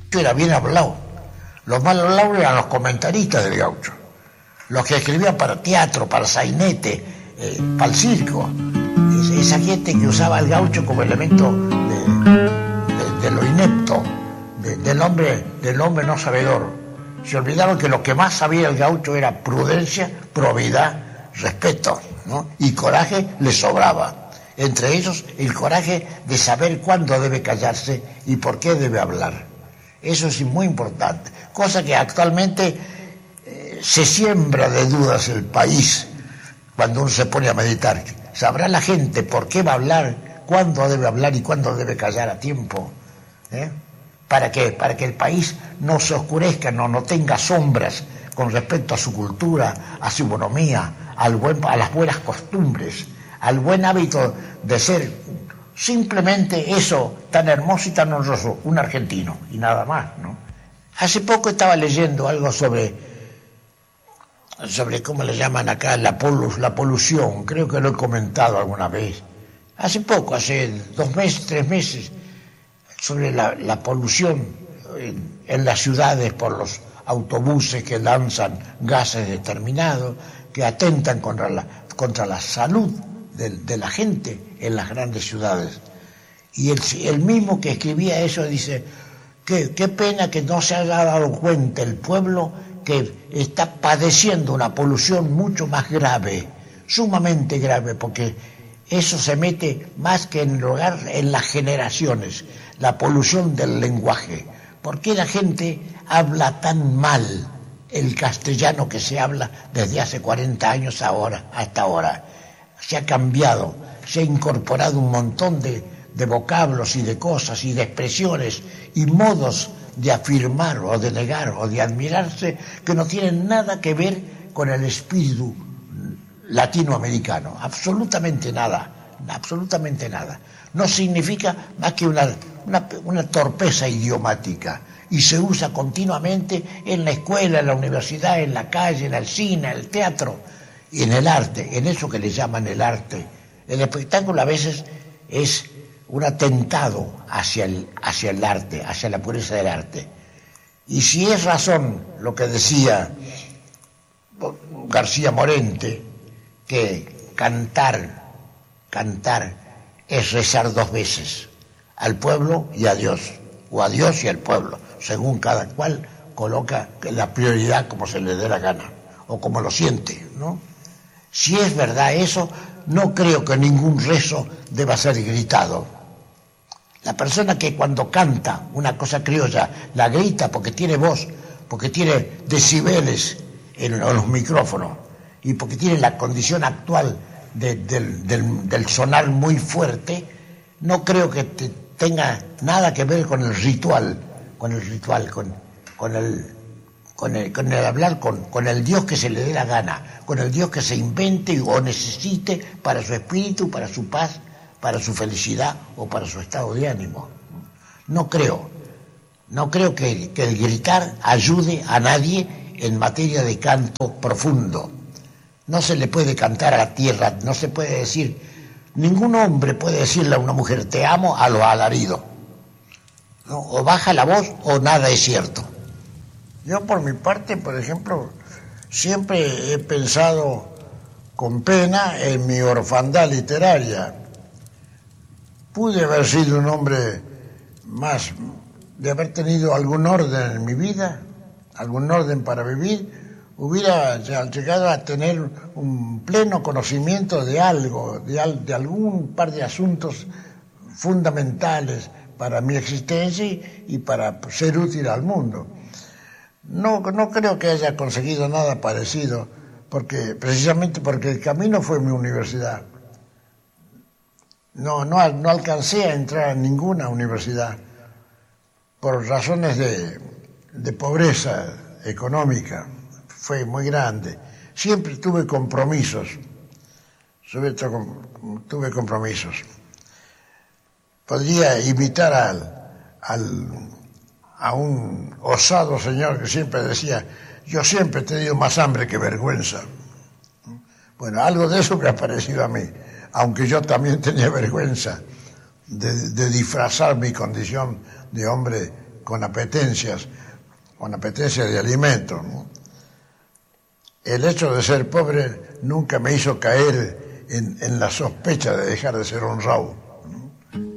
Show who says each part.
Speaker 1: que era bien hablado. Los mal hablados eran los comentaristas del gaucho, los que escribían para teatro, para sainete, para el circo. Esa gente que usaba al gaucho como elemento de lo inepto, del hombre no sabedor. Se olvidaron que lo que más sabía el gaucho era prudencia, probidad, respeto, ¿no? Y coraje le sobraba. Entre ellos, el coraje de saber cuándo debe callarse y por qué debe hablar. Eso es muy importante. Cosa que actualmente se siembra de dudas el país cuando uno se pone a meditar. ¿Sabrá la gente por qué va a hablar, cuándo debe hablar y cuándo debe callar a tiempo? ¿Para qué? Para que el país no se oscurezca, no tenga sombras con respecto a su cultura, a su economía, a las buenas costumbres, al buen hábito de ser simplemente eso tan hermoso y tan honroso, un argentino y nada más, ¿no? Hace poco estaba leyendo algo sobre cómo le llaman acá la polución, creo que lo he comentado alguna vez. Hace poco, hace 2 meses, 3 meses, sobre la polución en las ciudades por los autobuses que lanzan gases determinados, que atentan contra la salud de la gente en las grandes ciudades. Y el mismo que escribía eso dice, qué pena que no se haya dado cuenta el pueblo que está padeciendo una polución mucho más grave, sumamente grave, porque eso se mete más que en el hogar, en las generaciones, la polución del lenguaje. ¿Por qué la gente habla tan mal el castellano que se habla desde hace 40 años hasta ahora? Se ha cambiado, se ha incorporado un montón de vocablos y de cosas y de expresiones y modos de afirmar o de negar o de admirarse que no tienen nada que ver con el espíritu latinoamericano, absolutamente nada. No significa más que una torpeza idiomática, y se usa continuamente en la escuela, en la universidad, en la calle, en el cine, en el teatro y en el arte, en eso que le llaman el arte. El espectáculo a veces es un atentado hacia el arte, hacia la pureza del arte. Y si es razón lo que decía García Morente, que cantar es rezar 2 veces, al pueblo y a Dios, o a Dios y al pueblo, según cada cual coloca la prioridad como se le dé la gana, o como lo siente, ¿no? Si es verdad eso, no creo que ningún rezo deba ser gritado. La persona que cuando canta una cosa criolla, la grita porque tiene voz, porque tiene decibeles en los micrófonos, y porque tiene la condición actual del sonar muy fuerte, no creo que tenga nada que ver con el ritual, con el hablar con el Dios que se le dé la gana, con el Dios que se invente o necesite para su espíritu, para su paz, para su felicidad o para su estado de ánimo. No creo que el gritar ayude a nadie en materia de canto profundo. No se le puede cantar a la tierra, no se puede decir, ningún hombre puede decirle a una mujer te amo a lo alarido, ¿no? O baja la voz o nada es cierto. Yo por mi parte, por ejemplo, siempre he pensado con pena en mi orfandad literaria. Pude haber sido un hombre más, de haber tenido algún orden en mi vida, algún orden para vivir, hubiera llegado a tener un pleno conocimiento de algo, de algún par de asuntos fundamentales para mi existencia y para ser útil al mundo. No creo que haya conseguido nada parecido, precisamente porque el camino fue mi universidad. No alcancé a entrar a ninguna universidad por razones de pobreza económica. Fue muy grande. Siempre tuve compromisos. Tuve compromisos. Podría imitar a un osado señor que siempre decía, yo siempre he tenido más hambre que vergüenza. Bueno, algo de eso me ha parecido a mí, aunque yo también tenía vergüenza de disfrazar mi condición de hombre con apetencias de alimentos, ¿no? El hecho de ser pobre nunca me hizo caer en la sospecha de dejar de ser honrado.